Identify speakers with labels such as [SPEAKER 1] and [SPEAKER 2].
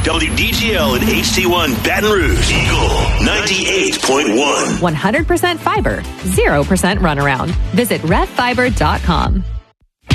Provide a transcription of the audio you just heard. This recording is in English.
[SPEAKER 1] WDGL and HD1 Baton Rouge. Eagle 98.1.
[SPEAKER 2] 100% fiber, 0% runaround. Visit revfiber.com.